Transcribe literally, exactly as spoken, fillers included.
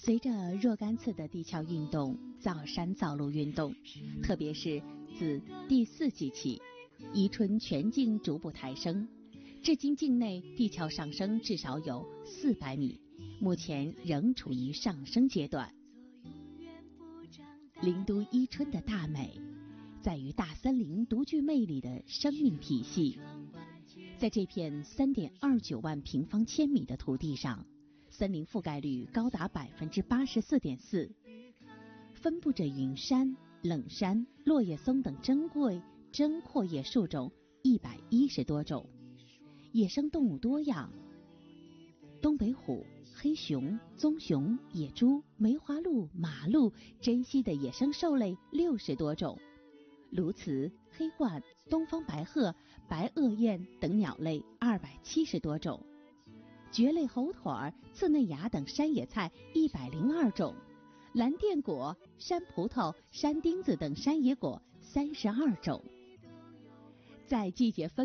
随着若干次的地壳运动、造山造路运动，特别是自第四纪起，宜春全境逐步抬升，至今境内地壳上升至少有四百米，目前仍处于上升阶段。灵都伊春的大美，在于大森林独具魅力的生命体系。在这片 三点二九万平方千米的土地上，森林覆盖率高达 百分之八十四点四， 分布着云杉、冷杉、落叶松等珍贵针阔叶树种一百一十多种，野生动物多样，东北虎、黑熊、棕熊、野猪、梅花鹿、马鹿、珍稀的野生兽类六十多种，鸬鹚、黑鹳、东方白鹤、白额雁等鸟类二百七十多种，蕨类猴腿、刺嫩芽等山野菜一百零二种，蓝靛果、山葡萄、山丁子等山野果三十二种。在季节分